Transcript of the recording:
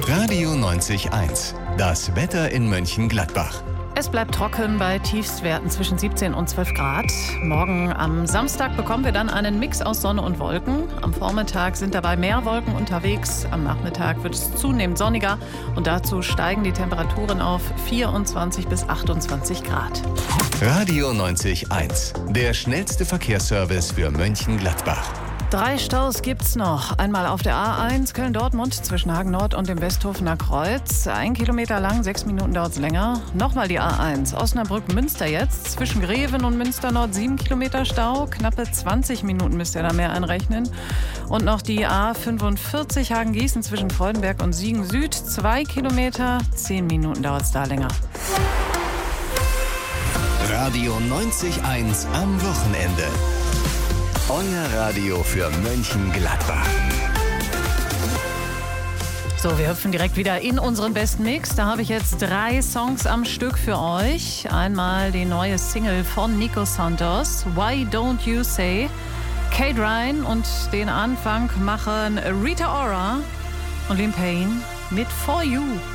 Radio 90.1. Das Wetter in Mönchengladbach. Es bleibt trocken bei Tiefstwerten zwischen 17 und 12 Grad. Morgen am Samstag bekommen wir dann einen Mix aus Sonne und Wolken. Am Vormittag sind dabei mehr Wolken unterwegs. Am Nachmittag wird es zunehmend sonniger und dazu steigen die Temperaturen auf 24 bis 28 Grad. Radio 90.1. Der schnellste Verkehrsservice für Mönchengladbach. 3 Staus gibt's noch. Einmal auf der A1 Köln-Dortmund zwischen Hagen Nord und dem Westhofener Kreuz. 1 Kilometer lang, 6 Minuten dauert's länger. Nochmal die A1 Osnabrück-Münster jetzt. Zwischen Greven und Münster Nord 7 Kilometer Stau. Knappe 20 Minuten müsst ihr da mehr einrechnen. Und noch die A45 Hagen-Gießen zwischen Freudenberg und Siegen Süd. 2 Kilometer, 10 Minuten dauert's da länger. Radio 90.1 am Wochenende. Euer Radio für Mönchengladbach. So, wir hüpfen direkt wieder in unseren besten Mix. Da habe ich jetzt 3 Songs am Stück für euch. Einmal die neue Single von Nico Santos, Why Don't You Say, Kate Ryan, und den Anfang machen Rita Ora und Liam Payne mit For You.